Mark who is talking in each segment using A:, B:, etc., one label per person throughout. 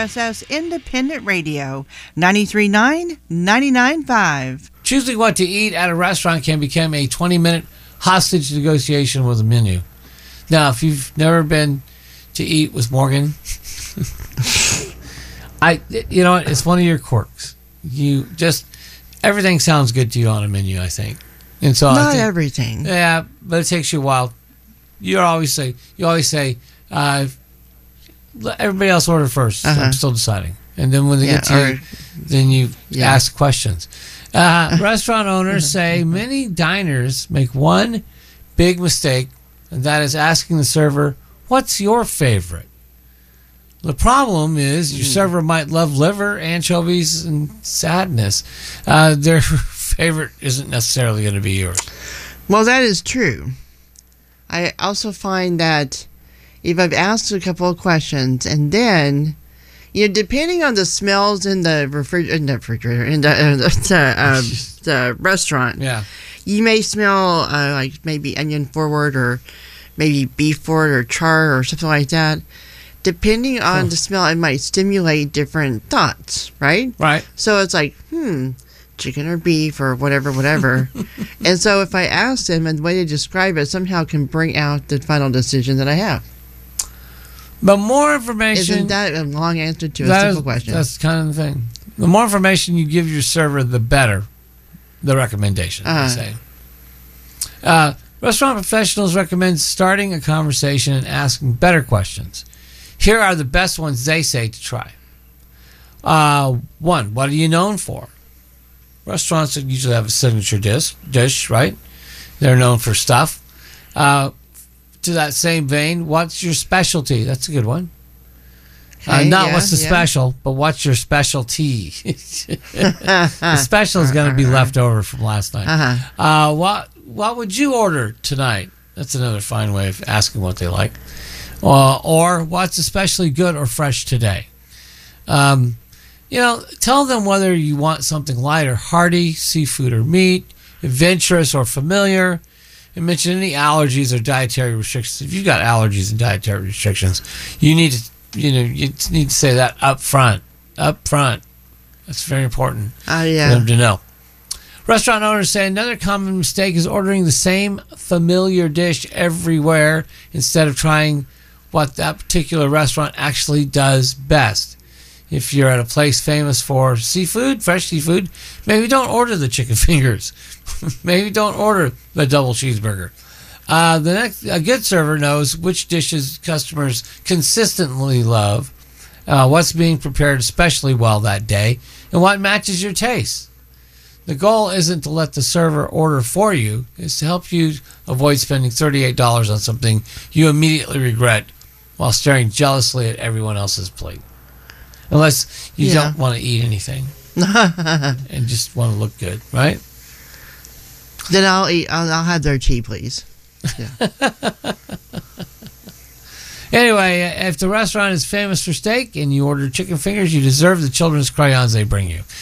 A: WSS Independent Radio, 93.9, 99.5.
B: Choosing what to eat at a restaurant can become a 20-minute hostage negotiation with a menu. Now, if you've never been to eat with Morgan, you know what? It's one of your quirks. You just, everything sounds good to you on a menu, I think. And so
A: Not everything.
B: Yeah, but it takes you a while. You always say, let everybody else order first. I'm still deciding. And then when they get to you, then you ask questions. Restaurant owners say many diners make one big mistake, and that is asking the server, what's your favorite? The problem is your server might love liver, anchovies, and sadness. Their favorite isn't necessarily going to be yours.
A: Well, that is true. I also find that if I've asked a couple of questions and then, depending on the smells in the refrigerator, in the restaurant, you may smell like maybe onion forward or maybe beef forward or char or something like that. Depending on the smell, it might stimulate different thoughts, right?
B: Right.
A: So it's like, chicken or beef or whatever. And so if I ask them and the way they describe it somehow can bring out the final decision that I have.
B: But more information...
A: Isn't that a long answer to a simple question?
B: That's kind of the thing. The more information you give your server, the better the recommendation, they say. Restaurant professionals recommend starting a conversation and asking better questions. Here are the best ones they say to try. One, what are you known for? Restaurants usually have a signature dish, right? They're known for stuff. To that same vein, what's your specialty? That's a good one. What's the special, but what's your specialty? The special is going to be left over from last night. What would you order tonight? That's another fine way of asking what they like. Or what's especially good or fresh today? Tell them whether you want something light or hearty, seafood or meat, adventurous or familiar, and mention any allergies or dietary restrictions. If you've got allergies and dietary restrictions, you need to say that up front. Up front. That's very important for them to know. Restaurant owners say another common mistake is ordering the same familiar dish everywhere instead of trying what that particular restaurant actually does best. If you're at a place famous for seafood, fresh seafood, maybe don't order the chicken fingers. Maybe don't order the double cheeseburger. A good server knows which dishes customers consistently love, what's being prepared especially well that day, and what matches your taste. The goal isn't to let the server order for you. It's to help you avoid spending $38 on something you immediately regret while staring jealously at everyone else's plate. Unless you don't want to eat anything and just want to look good, right?
A: Then I'll eat. I'll have their tea, please. Yeah.
B: Anyway, if the restaurant is famous for steak and you order chicken fingers, you deserve the children's crayons they bring you.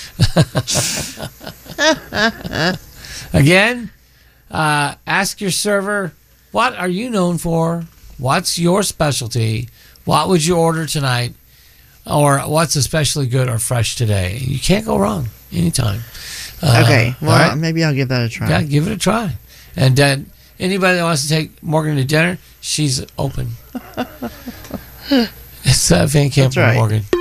B: Again, ask your server, what are you known for? What's your specialty? What would you order tonight? Or what's especially good or fresh today? You can't go wrong anytime.
A: Okay, well, maybe I'll give that a try.
B: Yeah, give it a try. And anybody that wants to take Morgan to dinner, she's open. It's Van Camp and Morgan.